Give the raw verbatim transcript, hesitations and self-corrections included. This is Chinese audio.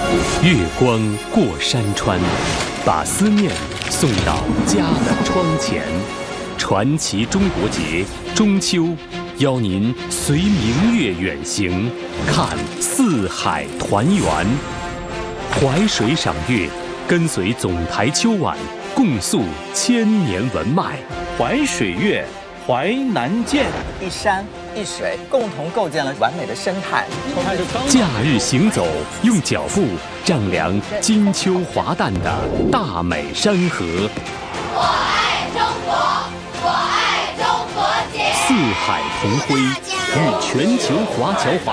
月光过山川，把思念送到家的窗前。传奇中国节中秋，邀您随明月远行，看四海团圆。淮水赏月，跟随总台秋晚，共诉千年文脉。 淮水月，淮南见， 一山一水共同构建了完美的生态。 假日行走，用脚步丈量金秋华诞的大美山河。 我爱中国，我爱中国节。 四海同辉，与全球华侨华